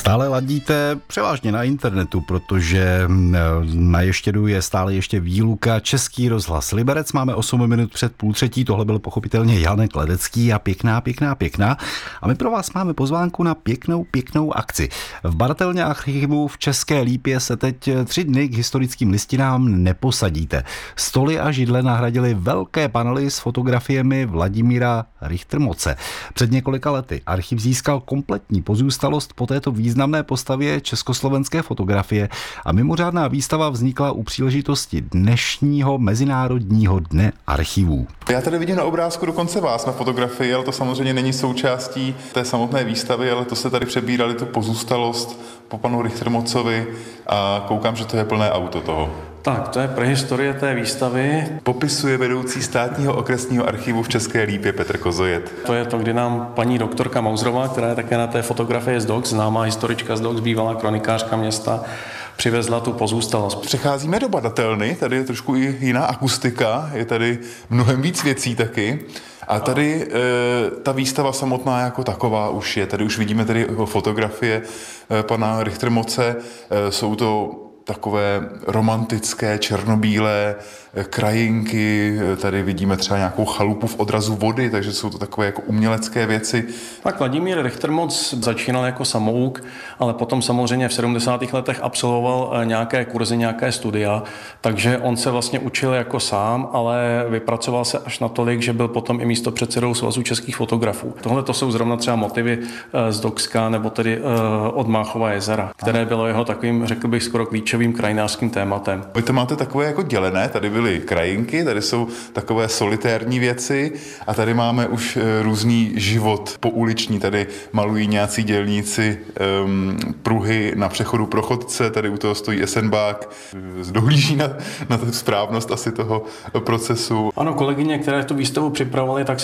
Stále ladíte převážně na internetu, protože na Ještědu je stále ještě výluka Český rozhlas Liberec. Máme 8 minut před 2:30, tohle byl pochopitelně Janek Ledecký a pěkná. A my pro vás máme pozvánku na pěknou akci. V badatelně archivu v České Lípě se teď 3 dny k historickým listinám neposadíte. Stoly a židle nahradily velké panely s fotografiemi Vladimíra Richtermoce. Před několika lety archiv získal kompletní pozůstalost po této významné postavě československé fotografie a mimořádná výstava vznikla u příležitosti dnešního Mezinárodního dne archivů. Já tady vidím na obrázku dokonce vás na fotografii, ale to samozřejmě není součástí té samotné výstavy, ale to se tady přebírali tu pozůstalost po panu Richtermocovi a koukám, že to je plné auto toho. Tak, to je prehistorie té výstavy. Popisuje vedoucí státního okresního archivu v České Lípě Petr Kozojet. To je to, kdy nám paní doktorka Mauzrová, která je také na té fotografii z DOX, známá historička z DOX, bývalá kronikářka města, přivezla tu pozůstalost. Přecházíme do badatelny, tady je trošku i jiná akustika, je tady mnohem víc věcí taky. A tady ta výstava samotná jako taková už je. Tady už vidíme tady fotografie pana Richtermoce. Jsou to takové romantické, černobílé krajinky, tady vidíme třeba nějakou chalupu v odrazu vody, takže jsou to takové jako umělecké věci. Tak Vladimír Richtermoc začínal jako samouk, ale potom samozřejmě v 70. letech absolvoval nějaké kurzy, nějaké studia, takže on se vlastně učil jako sám, ale vypracoval se až natolik, že byl potom i místopředsedou Svazu českých fotografů. Tohle to jsou zrovna třeba motivy z Dokska nebo tedy od Máchova jezera, které bylo jeho takovým, řekl bych, skoro klíčovým krajinářským tématem. Vy to máte takové jako dělené, tady byly krajinky, tady jsou takové solitérní věci a tady máme už různý život pouliční, tady malují nějací dělníci pruhy na přechodu pro chodce, tady u toho stojí esenbák, dohlíží na tu správnost asi toho procesu. Ano, kolegyně, které tu výstavu připravovaly, tak